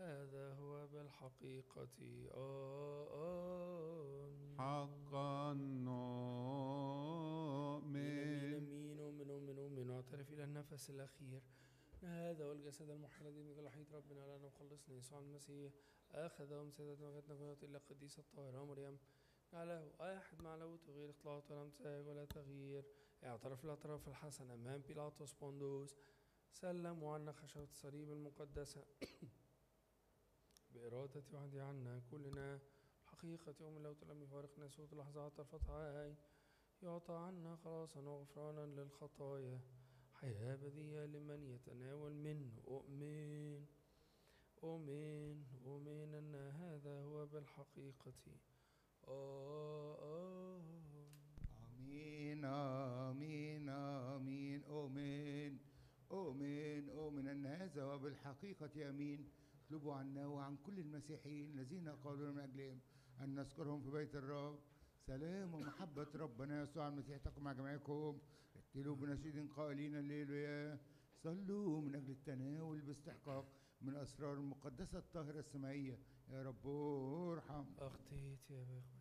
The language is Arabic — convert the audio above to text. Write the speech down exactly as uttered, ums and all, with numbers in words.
هذا هو بالحقيقة آمين. حقا مين نؤمن. مين ومن ومن ومن واعترف إلى النفس الأخير. هذا هو الجسد المحيي الذي من الوحيد ربنا لنا مخلصنا يسوع المسيح أخذهم سيدتنا وجدنا كنت إلا القديسة الطاهرة مريم جعله واحد مع لاهوت غير اختلاط ولا امتزاج ولا تغيير. اعترف الاعتراف الحسن أمام بيلاطس بوندوس سلم وعنا خشبة الصليب المقدسة بإرادة وعدي عنا كلنا حقيقة يوم اللوت لم يفارقنا سوء لحظات طرفة عين يعطى عنا خلاصا وغفرانا للخطايا حياة أبدية لمن يتناول منه. أؤمن أؤمن أؤمن أن هذا هو بالحقيقة آمين آمين آمين. أؤمن أؤمن أؤمن أن هذا هو بالحقيقة أمين. اطلبوا عنا وعن كل المسيحيين الذين قالوا من أجلهم أن نذكرهم في بيت الرب. سلام ومحبة ربنا يسوع المسيح تقم مع جميعكم. ارتلوا بنشيد قائلين الليلويا. صلوا من أجل التناول باستحقاق من أسرار المقدسة الطاهرة السمائية. يا رب ارحم. أخطيت يا بخ